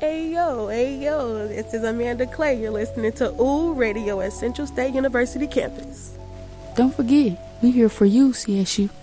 Hey yo, this is Amanda Clay. You're listening to OOH Radio at Central State University campus. Don't forget, we're here for you, CSU.